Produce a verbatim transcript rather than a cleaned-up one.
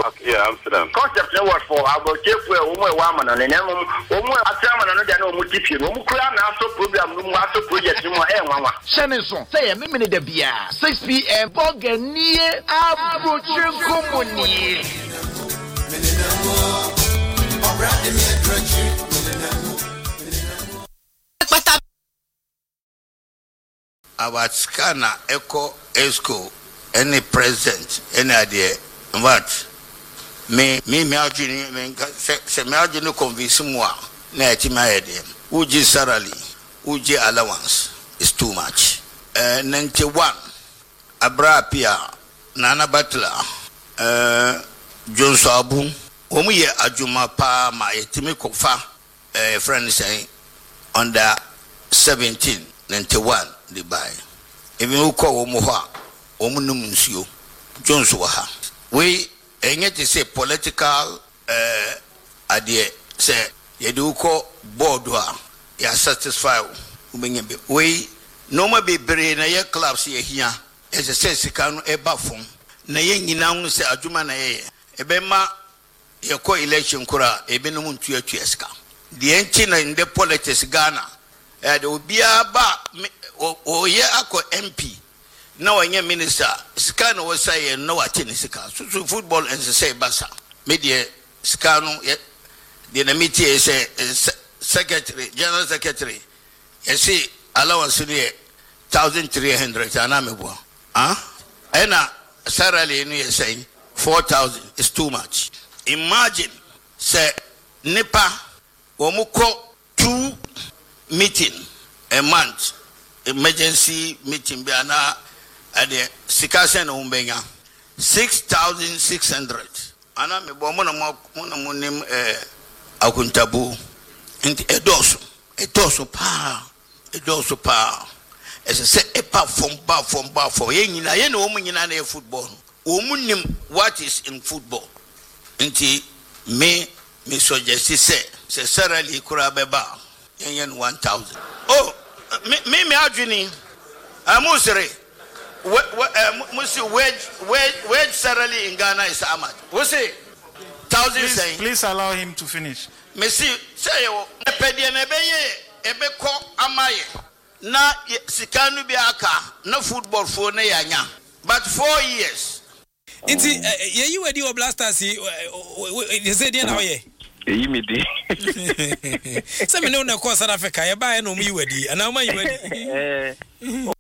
Okay, yeah, Amsterdam. Concept no word for about chefu e omo e wa ma no ne nem omo atama no dia na omo tipi no omo kura na aso program no aso project no e nwanwa. Shenison, say me me de bia six p m Boganie Abroche Komoni. Our scanner Echo Esco any present any idea what me me me ajuni me se se me ajuni convince moi na eti my head uji salary uji allowance is too much. uh, ninety-one Abra Pia Nana Butler uh, John Sabu omu ye ajuma pa ma etimi kofa uh, friend say under seventeen ninety-one the buy even who call omu ha omu num nsuo Jones wa ha we enye te say political uh, idea say ye do ko board wa ya satisfy umenye be we no ma be bere na ye clubs ye hia e say sika no e ba fom na ye nyina hu say adwuma na ye e be ma ye ko election kura e be no muntu atu eska de enti na in the politics Ghana e de obia ba o ye akọ M P na wanye minister sika no say no wache ni sika so, so football and say basa media sika no the na meeting say secretary general secretary you see allowance ni one thousand three hundred anamebo ah ena salary ni say four thousand is too much. Imagine say nipa omuko two meeting a month emergency meeting be ana ade sikase na umbenya six thousand six hundred ana me bo mo na mo na mo nim eh akuntabu nti edoso edoso pa edoso pa ese se epa from ba from ba for ye nyina ye na o mu nyina na football o mu nim what is in football nti me me suggest say se salary kura beba yen one thousand. Oh me me me adwini amusere what what musi wage wage wage salary in Ghana is how much? We say thousand saying. Please allow him to finish. Me see say yo epedie na beye ebeko amaye na sikanu bi aka na football for na yanya but four years. Inti ye you wedi o Blasters he say dey na oye Eyi me di. Say me no na ko South Africa ye ba e no mu wedi ana ma you wedi. Eh